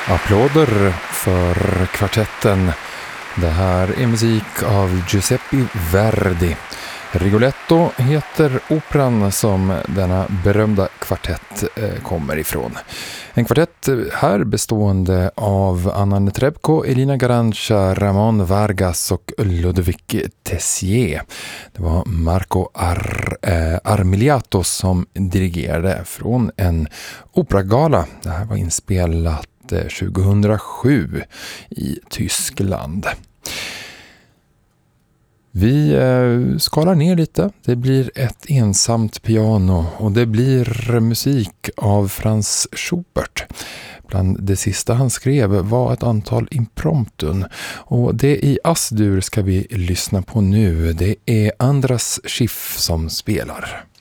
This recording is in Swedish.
Applåder för kvartetten. Det här är musik av Giuseppe Verdi. Rigoletto heter operan som denna berömda kvartett kommer ifrån. En kvartett här bestående av Anna Netrebko, Elina Garancha, Ramon Vargas och Ludovic Tessier. Det var Marco Armiliato som dirigerade från en operagala. Det här var inspelat 2007 i Tyskland. Vi skalar ner lite. Det blir ett ensamt piano och det blir musik av Franz Schubert. Bland det sista han skrev var ett antal impromptun och det i Asdur ska vi lyssna på nu. Det är Andras Schiff som spelar.